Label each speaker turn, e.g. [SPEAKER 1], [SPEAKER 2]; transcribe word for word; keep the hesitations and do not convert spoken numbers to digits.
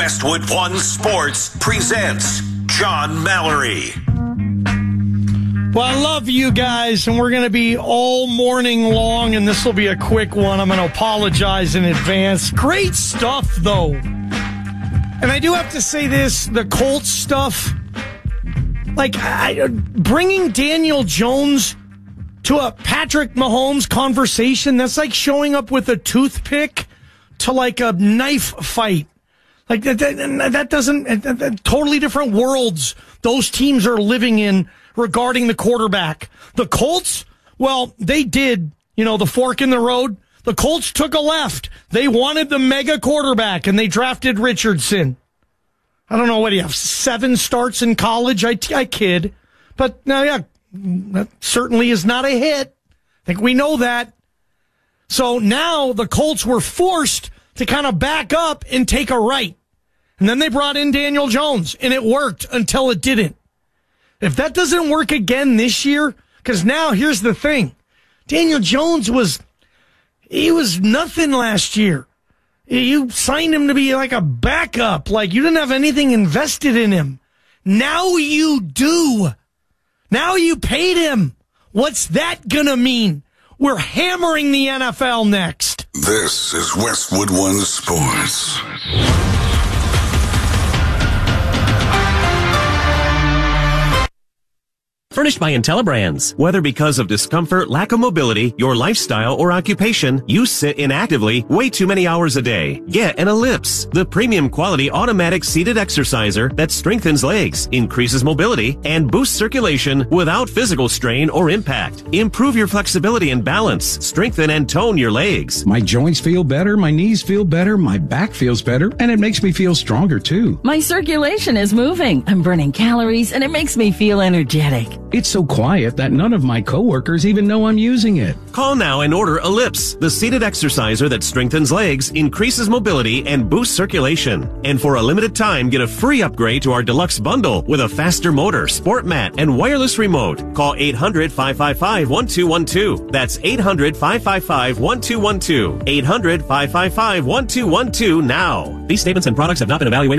[SPEAKER 1] Westwood One Sports presents John Mallory.
[SPEAKER 2] Well, I love you guys, and we're going to be all morning long, and this will be a quick one. I'm going to apologize in advance. Great stuff, though. And I do have to say this, the Colts stuff, like I, bringing Daniel Jones to a Patrick Mahomes conversation, that's like showing up with a toothpick to like a knife fight. Like that, that, that doesn't, that, that, totally different worlds those teams are living in regarding the quarterback. The Colts, well, they did, you know, the fork in the road. The Colts took a left. They wanted the mega quarterback, and they drafted Richardson. I don't know, what do you have, seven starts in college? I, I kid. But, no, yeah, that certainly is not a hit. I think we know that. So now the Colts were forced to kind of back up and take a right. And then they brought in Daniel Jones, and it worked until it didn't. If that doesn't work again this year, because now here's the thing. Daniel Jones was, he was nothing last year. You signed him to be like a backup. Like you didn't have anything invested in him. Now you do. Now you paid him. What's that gonna mean? We're hammering the N F L next.
[SPEAKER 1] This is Westwood One Sports.
[SPEAKER 3] Furnished by IntelliBrands. Whether because of discomfort, lack of mobility, your lifestyle, or occupation, you sit inactively way too many hours a day. Get an Ellipse, the premium quality automatic seated exerciser that strengthens legs, increases mobility, and boosts circulation without physical strain or impact. Improve your flexibility and balance, strengthen and tone your legs.
[SPEAKER 4] My joints feel better, my knees feel better, my back feels better, and it makes me feel stronger too.
[SPEAKER 5] My circulation is moving. I'm burning calories, and it makes me feel energetic.
[SPEAKER 4] It's so quiet that none of my coworkers even know I'm using it.
[SPEAKER 3] Call now and order Ellipse, the seated exerciser that strengthens legs, increases mobility, and boosts circulation. And for a limited time, get a free upgrade to our deluxe bundle with a faster motor, sport mat, and wireless remote. Call eight hundred, five five five, one two one two. That's eight hundred, five five five, one two one two. eight hundred, five five five, one two one two now. These statements and products have not been evaluated